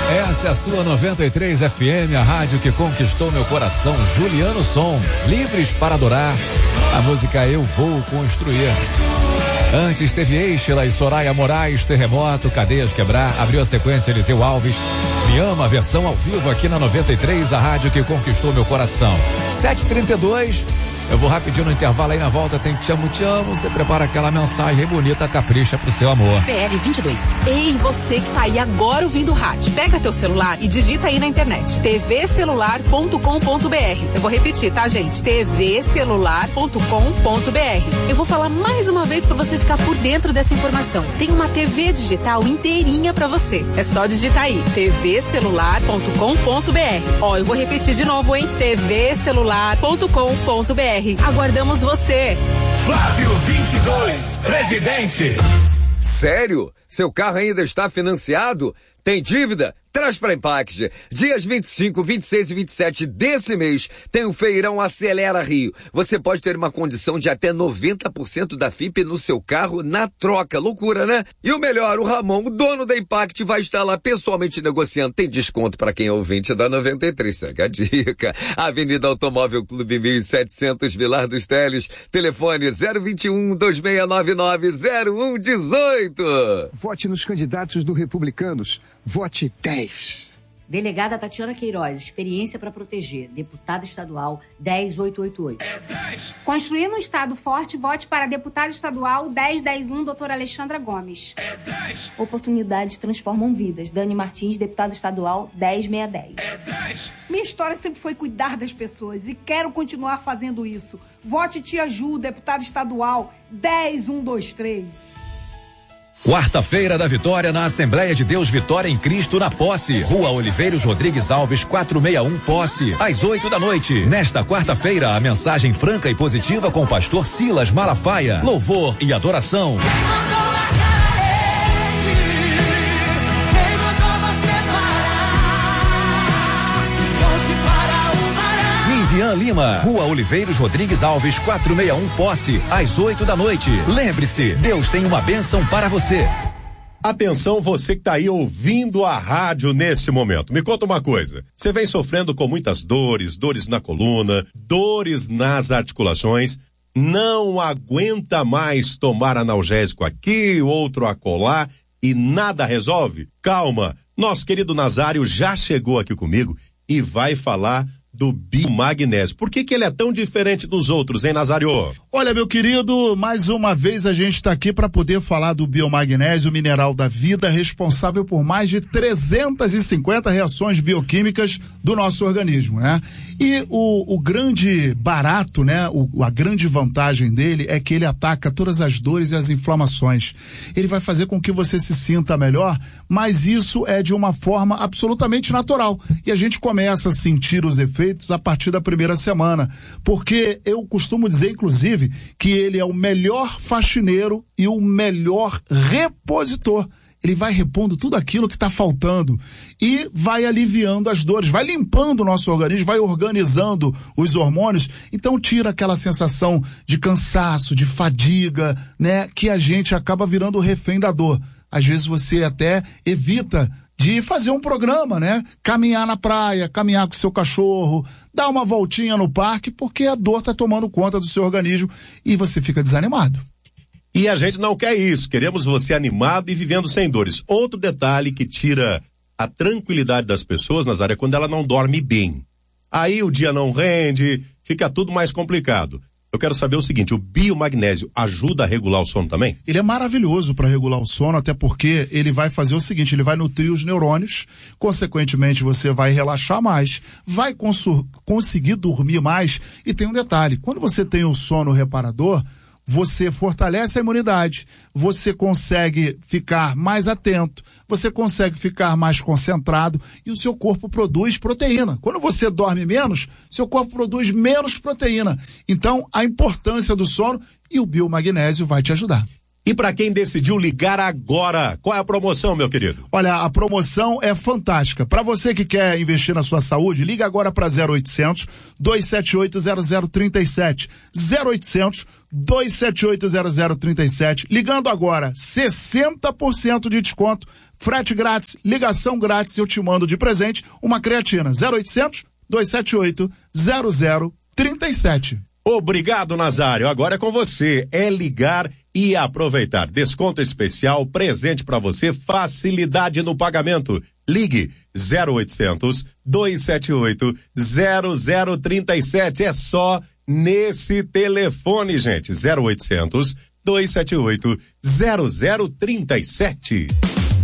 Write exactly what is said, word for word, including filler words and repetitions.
Essa é a sua noventa e três F M, a rádio que conquistou meu coração. Juliano Som, Livres para Adorar. A música Eu Vou Construir. Antes teve Eichela e Soraya Moraes, Terremoto, Cadeias Quebrar. Abriu a sequência Eliseu Alves, Me Ama, a versão ao vivo aqui na noventa e três, a rádio que conquistou meu coração. sete e trinta e dois. Eu vou rapidinho no intervalo, aí na volta tem Te Amo, Te Amo. Você prepara aquela mensagem bonita, capricha pro seu amor. P L vinte e dois. Ei, você que tá aí agora ouvindo o rádio. Pega teu celular e digita aí na internet. t v celular ponto com ponto b r. Eu vou repetir, tá, gente? t v celular ponto com ponto b r. Eu vou falar mais uma vez pra você ficar por dentro dessa informação. Tem uma T V digital inteirinha pra você. É só digitar aí. t v celular ponto com ponto b r. Ó, eu vou repetir de novo, hein? t v celular ponto com ponto b r. Aguardamos você. Flávio vinte e dois, presidente. Sério? Seu carro ainda está financiado? Tem dívida? Traz para Impact. Dias vinte e cinco, vinte e seis e vinte e sete desse mês tem o Feirão Acelera Rio. Você pode ter uma condição de até noventa por cento da F I P no seu carro na troca. Loucura, né? E o melhor, o Ramon, o dono da Impact, vai estar lá pessoalmente negociando. Tem desconto para quem é ouvinte da noventa e três. Segue a dica. Avenida Automóvel Clube mil e setecentos, Vilar dos Teles. Telefone zero vinte e um, dois seis nove nove, zero um um oito. Vote nos candidatos do Republicanos. Vote dez. Delegada Tatiana Queiroz, experiência para proteger. Deputada estadual dez mil oitocentos e oitenta e oito. É dez. Construindo um estado forte, vote para deputada estadual dez mil cento e um, doutora Alexandra Gomes. É dez. Oportunidades transformam vidas. Dani Martins, deputada estadual dez mil seiscentos e dez. É dez. Minha história sempre foi cuidar das pessoas e quero continuar fazendo isso. Vote Tia Ju, deputada estadual dez mil cento e vinte e três. Quarta-feira da Vitória na Assembleia de Deus Vitória em Cristo na Posse. Rua Oliveiros Rodrigues Alves, quatrocentos e sessenta e um, Posse. Às oito da noite. Nesta quarta-feira, a mensagem franca e positiva com o pastor Silas Malafaia. Louvor e adoração. Jean Lima, Rua Oliveiros Rodrigues Alves, quatrocentos e sessenta e um, Posse, às oito da noite. Lembre-se, Deus tem uma bênção para você. Atenção, você que está aí ouvindo a rádio nesse momento. Me conta uma coisa. Você vem sofrendo com muitas dores, dores na coluna, dores nas articulações. Não aguenta mais tomar analgésico aqui, outro acolá e nada resolve? Calma, nosso querido Nazário já chegou aqui comigo e vai falar do biomagnésio. Por que que ele é tão diferente dos outros, hein, Nazário? Olha, meu querido, mais uma vez a gente está aqui para poder falar do biomagnésio, mineral da vida, responsável por mais de trezentas e cinquenta reações bioquímicas do nosso organismo, né? E o, o grande barato, né? O, a grande vantagem dele é que ele ataca todas as dores e as inflamações. Ele vai fazer com que você se sinta melhor, mas isso é de uma forma absolutamente natural. E a gente começa a sentir os efeitos a partir da primeira semana, porque eu costumo dizer, inclusive, que ele é o melhor faxineiro e o melhor repositor. Ele vai repondo tudo aquilo que está faltando e vai aliviando as dores, vai limpando o nosso organismo, vai organizando os hormônios, então tira aquela sensação de cansaço, de fadiga, né, que a gente acaba virando refém da dor. Às vezes você até evita de fazer um programa, né? Caminhar na praia, caminhar com o seu cachorro, dar uma voltinha no parque, porque a dor está tomando conta do seu organismo e você fica desanimado. E a gente não quer isso, queremos você animado e vivendo sem dores. Outro detalhe que tira a tranquilidade das pessoas, Nazário, é quando ela não dorme bem. Aí o dia não rende, fica tudo mais complicado. Eu quero saber o seguinte, o biomagnésio ajuda a regular o sono também? Ele é maravilhoso para regular o sono, até porque ele vai fazer o seguinte, ele vai nutrir os neurônios, consequentemente você vai relaxar mais, vai conseguir dormir mais, e tem um detalhe, quando você tem o sono reparador, você fortalece a imunidade, você consegue ficar mais atento, você consegue ficar mais concentrado e o seu corpo produz proteína. Quando você dorme menos, seu corpo produz menos proteína. Então, a importância do sono e o biomagnésio vai te ajudar. E para quem decidiu ligar agora, qual é a promoção, meu querido? Olha, a promoção é fantástica. Para você que quer investir na sua saúde, liga agora para zero oitocentos, dois sete oito, zero zero três sete. zero oitocentos, dois sete oito, zero zero três sete. Ligando agora, sessenta por cento de desconto. frete grátis, ligação grátis, eu te mando de presente uma creatina. zero oitocentos, dois sete oito, zero zero três sete. Obrigado, Nazário. Agora é com você. É ligar e aproveitar. Desconto especial, presente para você, facilidade no pagamento. Ligue zero oitocentos, dois sete oito, zero zero três sete. É só nesse telefone, gente. zero oitocentos, dois sete oito, zero zero três sete.